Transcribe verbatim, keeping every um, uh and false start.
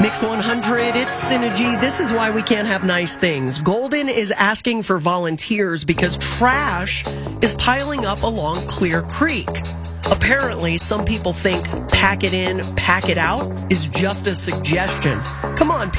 Mix one hundred, it's Synergy. This is why we can't have nice things. Golden is asking for volunteers because trash is piling up along Clear Creek. Apparently, some people think pack it in, pack it out is just a suggestion. Come on, people.